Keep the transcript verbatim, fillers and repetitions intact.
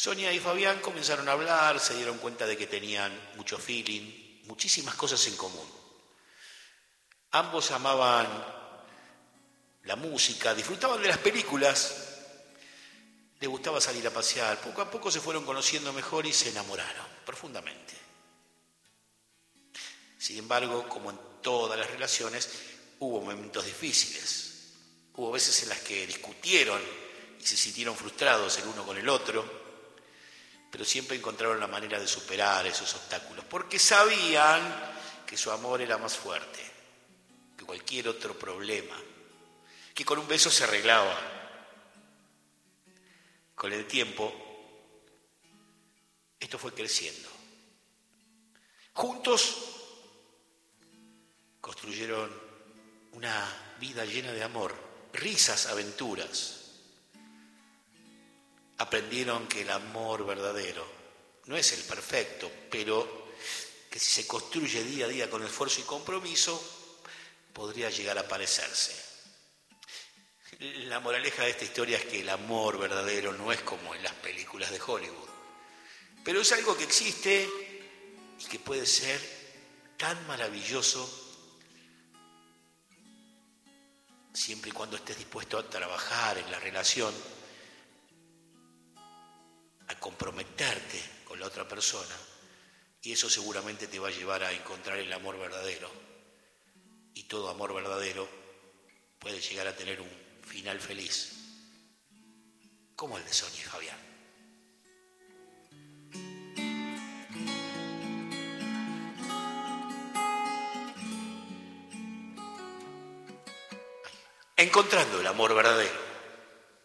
Sonia y Fabián comenzaron a hablar, se dieron cuenta de que tenían mucho feeling, muchísimas cosas en común. Ambos amaban la música, disfrutaban de las películas, les gustaba salir a pasear. Poco a poco se fueron conociendo mejor y se enamoraron profundamente. Sin embargo, como en todas las relaciones, hubo momentos difíciles. Hubo veces en las que discutieron y se sintieron frustrados el uno con el otro, pero siempre encontraron la manera de superar esos obstáculos, porque sabían que su amor era más fuerte que cualquier otro problema, que con un beso se arreglaba. Con el tiempo, esto fue creciendo. Juntos construyeron una vida llena de amor, risas, aventuras. Aprendieron que el amor verdadero no es el perfecto, pero que si se construye día a día con esfuerzo y compromiso, podría llegar a parecerse. La moraleja de esta historia es que el amor verdadero no es como en las películas de Hollywood, pero es algo que existe y que puede ser tan maravilloso siempre y cuando estés dispuesto a trabajar en la relación, a comprometerte con la otra persona, y eso seguramente te va a llevar a encontrar el amor verdadero. Y todo amor verdadero puede llegar a tener un final feliz, como el de Sonia y Fabián. Encontrando el amor verdadero.